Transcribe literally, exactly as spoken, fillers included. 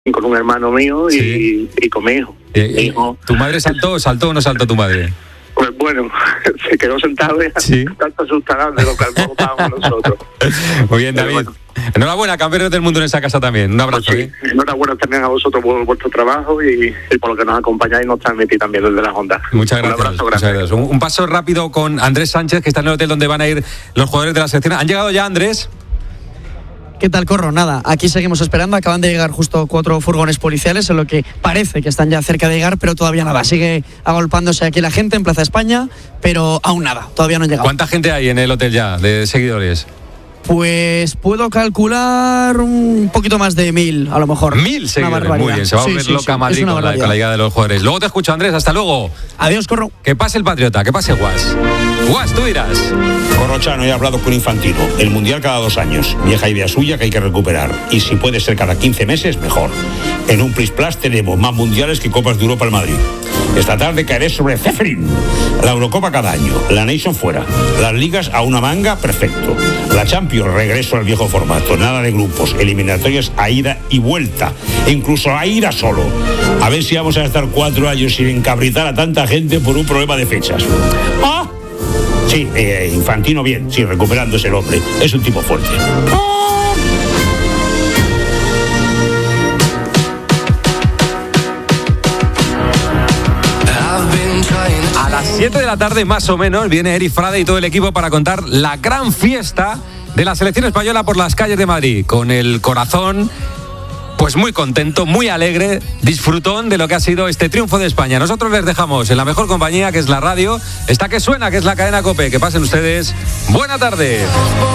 con un hermano mío y, Sí. y con mi hijo. Eh, Mi hijo, ¿Tu madre saltó, saltó o no saltó tu madre? pues bueno, se quedó sentado y Sí. tanto asustada de lo que estábamos nosotros. Muy bien, Pero David. bueno. Enhorabuena, campeones del mundo en esa casa también. Un abrazo. Pues sí, ¿eh? enhorabuena también a vosotros por vuestro trabajo y, y por lo que nos acompañáis y nos transmitís también desde las ondas. Muchas Un gracias. abrazo Muchas grande. gracias. Un, un paso rápido con Andrés Sánchez, que está en el hotel donde van a ir los jugadores de la selección. ¿Han llegado ya, Andrés? ¿Qué tal, Corro? Nada, aquí seguimos esperando. Acaban de llegar justo cuatro furgones policiales, en lo que parece que están ya cerca de llegar, pero todavía nada. Sigue agolpándose aquí la gente en Plaza España, pero aún nada, todavía no han llegado. ¿Cuánta gente hay en el hotel ya de seguidores? Pues puedo calcular un poquito más de mil, a lo mejor. Mil Una seguidores. barbaridad. Muy bien, se va a Sí, volver sí, loca sí, Madrid es una con la, con la barbaridad. llegada de los jugadores. Luego te escucho, Andrés. Hasta luego. Adiós, Corro. Que pase el Patriota, que pase Guas. Guas, tú dirás. Corrochano, he hablado con Infantino. El Mundial cada dos años. Vieja idea suya que hay que recuperar. Y si puede ser cada quince meses, mejor. En un Plis Plus tenemos más mundiales que Copas de Europa al Madrid. Esta tarde caeré sobre Zeferin. La Eurocopa cada año. La Nation fuera. Las ligas a una manga, perfecto. La Champions, regreso al viejo formato. Nada de grupos. Eliminatorias a ida y vuelta. E incluso a ida solo. A ver si vamos a estar cuatro años sin encabritar a tanta gente por un problema de fechas. ¡Ah! Sí, eh, Infantino bien, sí, recuperándose el hombre. Es un tipo fuerte. A las siete de la tarde, más o menos, viene Eric Frade y todo el equipo para contar la gran fiesta de la selección española por las calles de Madrid. Con el corazón, pues muy contento, muy alegre, disfrutón de lo que ha sido este triunfo de España. Nosotros les dejamos en la mejor compañía, que es la radio, esta que suena, que es la cadena COPE. Que pasen ustedes buena tarde.